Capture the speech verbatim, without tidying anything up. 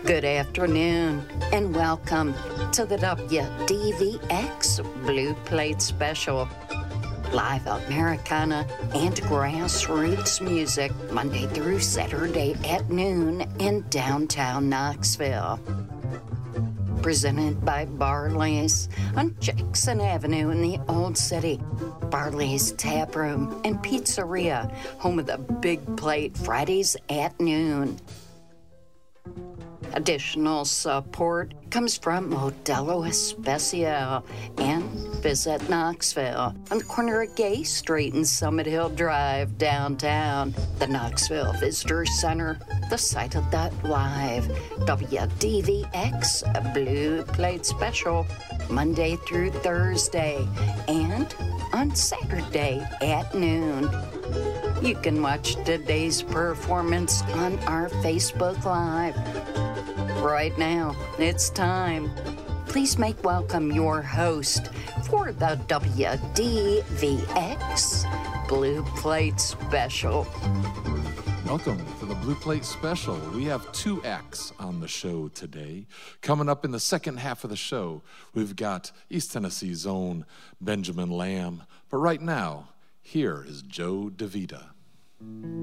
Good afternoon and welcome to the W D V X Blue Plate Special. Live Americana and grassroots music Monday through Saturday at noon in downtown Knoxville. Presented by Barley's on Jackson Avenue in the Old City. Barley's Tap Room and Pizzeria, home of the Big Plate Fridays at noon. Additional support comes from Modelo Especial and Visit Knoxville on the corner of Gay Street and Summit Hill Drive downtown. The Knoxville Visitor Center, the site of that live W D V X Blue Plate Special Monday through Thursday and on Saturday at noon. You can watch today's performance on our Facebook Live. Right now, it's time. Please make welcome your host for the W D V X Blue Plate Special. Welcome to the Blue Plate Special. We have two acts on the show today. Coming up in the second half of the show, we've got East Tennessee's own Benjamin Lamb. But right now, here is Joe DeVita.